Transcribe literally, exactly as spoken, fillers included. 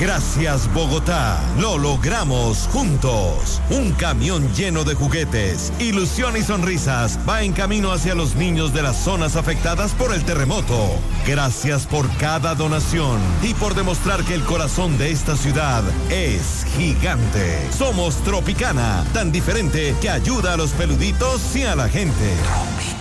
Gracias, Bogotá. Lo logramos juntos. Un camión lleno de juguetes, ilusión y sonrisas va en camino hacia los niños de las zonas afectadas por el terremoto. Gracias por cada donación y por demostrar que el corazón de esta ciudad es gigante. Somos Tropicana, tan diferente que ayuda a los peluditos y a la gente.